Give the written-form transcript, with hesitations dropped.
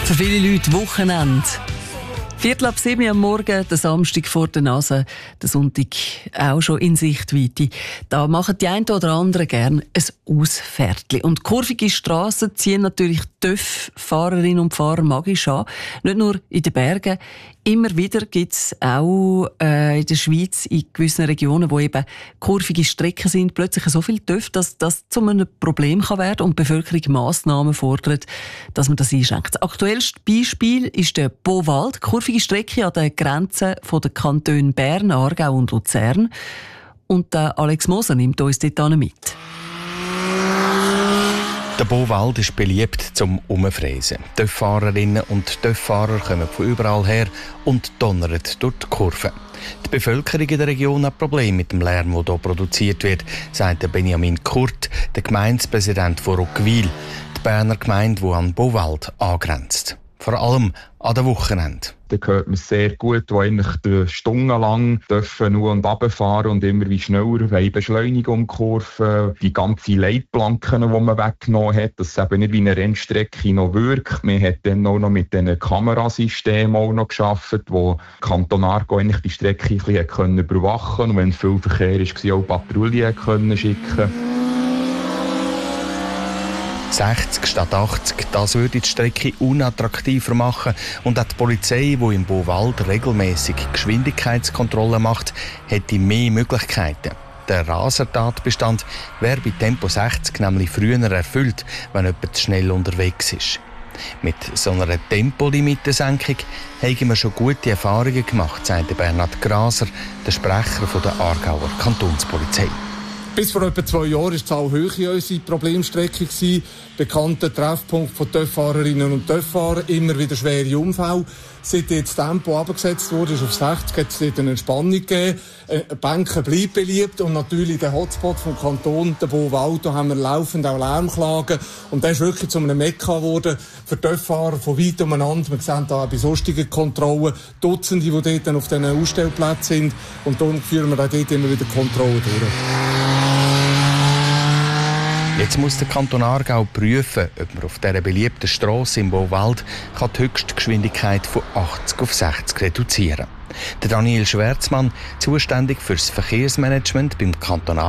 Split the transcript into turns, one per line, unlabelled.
Für viele Leute Wochenende. 6:45 am Morgen, der Samstag vor der Nase, der Sonntag auch schon in Sichtweite. Da machen die einen oder anderen gerne ein Ausfährtchen. Und kurvige Strassen ziehen natürlich TÜV-Fahrerinnen und Fahrer magisch an. Nicht nur in den Bergen. Immer wieder gibt es auch in der Schweiz, in gewissen Regionen, wo eben kurvige Strecken sind, plötzlich so viel TÜV, dass das zu einem Problem werden kann und die Bevölkerung Massnahmen fordert, dass man das einschränkt. Das aktuellste Beispiel ist der Beauwald, kurvige Strecke an der Grenze der Kantone Bern, Aargau und Luzern. Und Alex Moser nimmt uns dort mit.
Der Beauwald ist beliebt zum Umfräsen. TÜV-Fahrerinnen und TÜV-Fahrer kommen von überall her und donnern durch die Kurve. Die Bevölkerung in der Region hat Probleme mit dem Lärm, der hier produziert wird, sagt Benjamin Kurt, der Gemeindepräsident von Roggwil, die Berner Gemeinde, die an Beauwald angrenzt. Vor allem an den Wochenenden.
Da hört man sehr gut, wo eigentlich stundenlang dürfen nur und runterfahren und immer wie schneller wollen Beschleunigung Kurven. Die ganzen Leitplanken, die man weggenommen hat, dass es eben nicht wie eine Rennstrecke noch wirkt. Man hat dann auch noch mit diesen Kamerasystemen auch noch gearbeitet, wo Kanton Aargau eigentlich die Strecke ein bisschen überwachen konnte. Und wenn viel Verkehr war, auch Patrouillen schicken.
60 statt 80, das würde die Strecke unattraktiver machen und auch die Polizei, die im Beauwald regelmäßig Geschwindigkeitskontrollen macht, hätte mehr Möglichkeiten. Der Rasertatbestand wäre bei Tempo 60 nämlich früher erfüllt, wenn jemand zu schnell unterwegs ist. Mit so einer Tempolimitensenkung haben wir schon gute Erfahrungen gemacht, sagt Bernhard Graser, der Sprecher der Aargauer Kantonspolizei.
Bis vor etwa 2 Jahren war die Zahl hoch in unserer Problemstrecke. Bekannter Treffpunkt von TÜV-Fahrerinnen und TÜV-Fahrern, immer wieder schwere Unfälle. Seit jetzt das Tempo abgesetzt wurde, ist auf 60, hat es dort eine Entspannung gegeben. Bänke bleibt beliebt und natürlich der Hotspot vom Kanton, der Beauwald, da haben wir laufend auch Lärmklagen. Und das ist wirklich zu einem Mekka geworden für TÜV-Fahrer von weit umeinander. Wir sehen da auch bei sonstigen Kontrollen Dutzende, die dort auf diesen Ausstellplätzen sind. Und darum führen wir auch dort immer wieder Kontrollen durch.
Jetzt muss der Kanton Aargau prüfen, ob man auf dieser beliebten Strasse im Beauwald die Höchstgeschwindigkeit von 80 auf 60 reduzieren kann. Der Daniel Schwärzmann, zuständig für das Verkehrsmanagement beim Kanton Aargau,